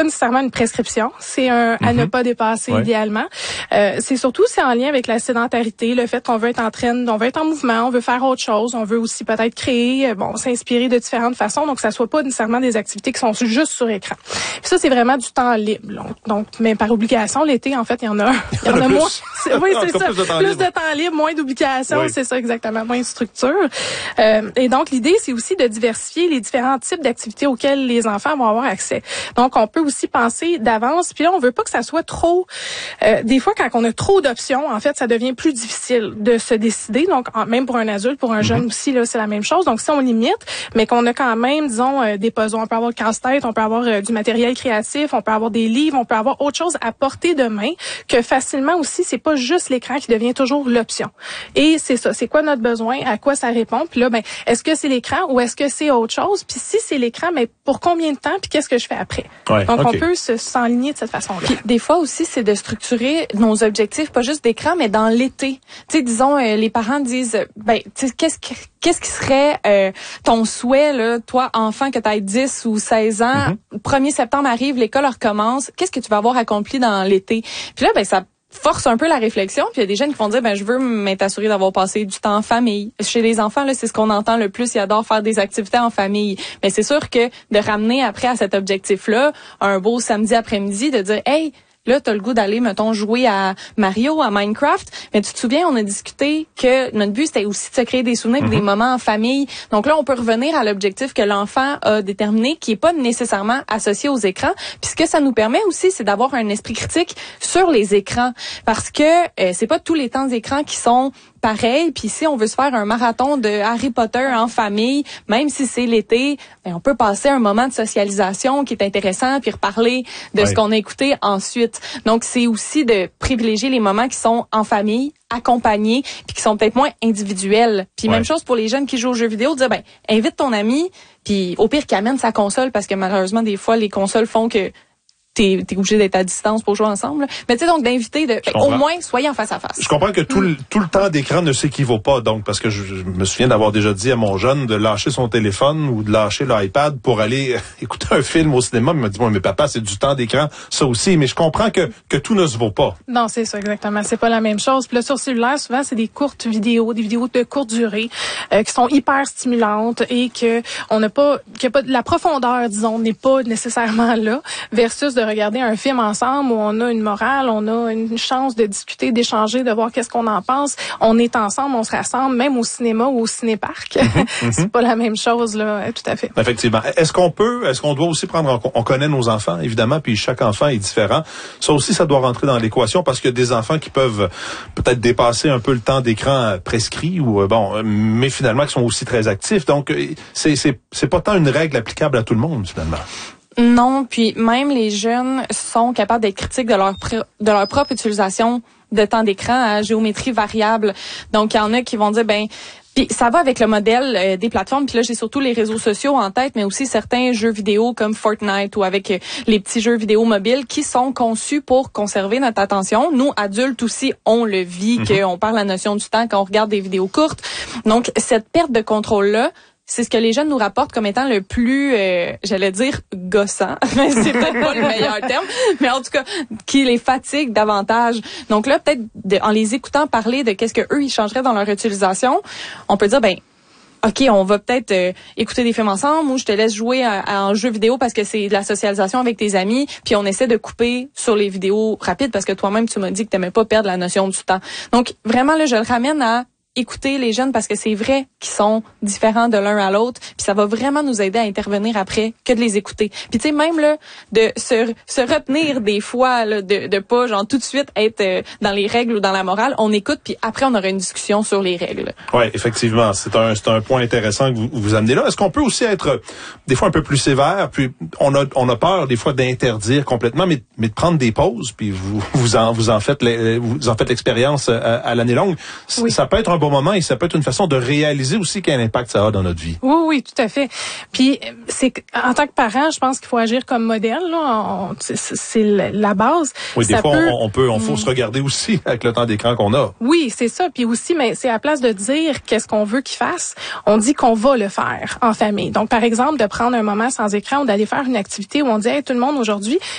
nécessairement une prescription. C'est un à ne pas dépasser idéalement. C'est surtout c'est en lien avec la sédentarité, le fait qu'on veut être on veut être en mouvement, on veut faire autre chose, on veut aussi peut-être créer, s'inspirer de différentes façons, donc ça soit pas nécessairement des activités qui sont juste sur écran. Puis ça, c'est vraiment du temps libre. Donc, mais par obligation, l'été, en fait, il y en a moins. Oui, c'est ça. Plus de temps libre, moins d'obligations, c'est ça exactement, moins de structure. Et donc, l'idée, c'est aussi de diversifier les différents types d'activités auxquelles les enfants vont avoir accès. Donc, on peut aussi penser d'avance. Puis là, on veut pas que ça soit trop. Des fois, quand on a trop d'options, en fait, ça devient plus difficile de se décider. Donc, même pour un adulte, pour un jeune aussi, là, c'est la même chose. Donc, si on limite, mais qu'on a quand même, disons, des puzzles, on peut avoir le casse-tête, on peut avoir du matériel créatif, on peut avoir des livres, on peut avoir autre chose à portée de main, que facilement aussi, c'est pas juste l'écran qui devient toujours l'option. Et c'est ça, c'est quoi notre besoin, à quoi ça répond, puis là, est-ce que c'est l'écran ou est-ce que c'est autre chose? Puis si c'est l'écran, mais pour combien de temps, puis qu'est-ce que je fais après? Donc, on peut s'enligner de cette façon-là. Puis, des fois aussi, c'est de structurer nos objectifs, pas juste d'écran, mais dans l'été. Tu sais, disons, les parents disent, tu sais, qu'est-ce qui serait ton souhait, là, toi, enfant, que tu aies 10 ou 16 ans, 1er septembre arrive, l'école recommence, qu'est-ce que tu vas avoir accompli dans l'été? Puis là, ça force un peu la réflexion, puis il y a des jeunes qui vont dire je veux m'être assuré d'avoir passé du temps en famille. Chez les enfants là, c'est ce qu'on entend le plus, ils adorent faire des activités en famille. Mais c'est sûr que de ramener après à cet objectif-là un beau samedi après-midi de dire hey, là, t'as le goût d'aller, mettons, jouer à Mario, à Minecraft. Mais tu te souviens, on a discuté que notre but, c'était aussi de se créer des souvenirs, des moments en famille. Donc là, on peut revenir à l'objectif que l'enfant a déterminé, qui est pas nécessairement associé aux écrans. Puis ce que ça nous permet aussi, c'est d'avoir un esprit critique sur les écrans. Parce que c'est pas tous les temps d'écran qui sont pareil, puis si on veut se faire un marathon de Harry Potter en famille, même si c'est l'été, on peut passer un moment de socialisation qui est intéressant, puis reparler de ce qu'on a écouté ensuite. Donc, c'est aussi de privilégier les moments qui sont en famille, accompagnés, puis qui sont peut-être moins individuels. Puis même chose pour les jeunes qui jouent aux jeux vidéo, dire, invite ton ami, puis au pire qu'il amène sa console, parce que malheureusement, des fois, les consoles font que t'es obligé d'être à distance pour jouer ensemble. Mais tu sais, donc d'inviter, au moins, soyez en face à face. Je comprends que tout le temps d'écran ne s'équivaut pas, donc, parce que je me souviens d'avoir déjà dit à mon jeune de lâcher son téléphone ou de lâcher l'iPad pour aller écouter un film au cinéma. Il m'a dit, mais papa, c'est du temps d'écran, ça aussi. Mais je comprends que tout ne se vaut pas. Non, c'est ça, exactement. C'est pas la même chose. Puis là, sur cellulaire, souvent, c'est des courtes vidéos, des vidéos de courte durée, qui sont hyper stimulantes et que la profondeur, disons, n'est pas nécessairement là, versus de regarder un film ensemble où on a une morale, on a une chance de discuter, d'échanger, de voir qu'est-ce qu'on en pense. On est ensemble, on se rassemble, même au cinéma ou au ciné-parc. C'est pas la même chose, là, tout à fait. Effectivement. Est-ce qu'on doit aussi on connaît nos enfants, évidemment, puis chaque enfant est différent. Ça aussi, ça doit rentrer dans l'équation parce qu'il y a des enfants qui peuvent peut-être dépasser un peu le temps d'écran prescrit ou, mais finalement qui sont aussi très actifs. Donc, c'est pas tant une règle applicable à tout le monde, finalement. Non, puis même les jeunes sont capables d'être critiques de leur propre utilisation de temps d'écran à géométrie variable. Donc, il y en a qui vont dire, puis ça va avec le modèle des plateformes. Puis là, j'ai surtout les réseaux sociaux en tête, mais aussi certains jeux vidéo comme Fortnite ou avec les petits jeux vidéo mobiles qui sont conçus pour conserver notre attention. Nous, adultes aussi, on le vit, qu'on perd la notion du temps quand on regarde des vidéos courtes. Donc, cette perte de contrôle-là, c'est ce que les jeunes nous rapportent comme étant le plus, j'allais dire, gossant. C'est peut-être pas le meilleur terme, mais en tout cas, qui les fatigue davantage. Donc là, peut-être, en les écoutant parler de qu'est-ce que eux ils changeraient dans leur utilisation, on peut dire, OK, on va peut-être écouter des films ensemble ou je te laisse jouer en jeu vidéo parce que c'est de la socialisation avec tes amis, puis on essaie de couper sur les vidéos rapides parce que toi-même, tu m'as dit que t'aimais pas perdre la notion du temps. Donc, vraiment, là, je le ramène à écouter les jeunes parce que c'est vrai qu'ils sont différents de l'un à l'autre, puis ça va vraiment nous aider à intervenir après que de les écouter. Puis tu sais même là de se retenir des fois là, de pas genre tout de suite être dans les règles ou dans la morale, on écoute puis après on aura une discussion sur les règles. Ouais, effectivement, c'est un point intéressant que vous amenez là. Est-ce qu'on peut aussi être des fois un peu plus sévère, puis on a peur des fois d'interdire complètement mais de prendre des pauses, puis vous en faites l'expérience à l'année longue. Oui. Ça peut être un bon moment et ça peut être une façon de réaliser aussi quel impact ça a dans notre vie. Oui, tout à fait. Puis c'est en tant que parent, je pense qu'il faut agir comme modèle là. C'est la base. Oui, des fois on faut se regarder aussi avec le temps d'écran qu'on a. Oui, c'est ça. Puis aussi, mais c'est à la place de dire qu'est-ce qu'on veut qu'ils fassent, on dit qu'on va le faire en famille. Donc par exemple, de prendre un moment sans écran ou d'aller faire une activité où on dit hey, tout le monde aujourd'hui,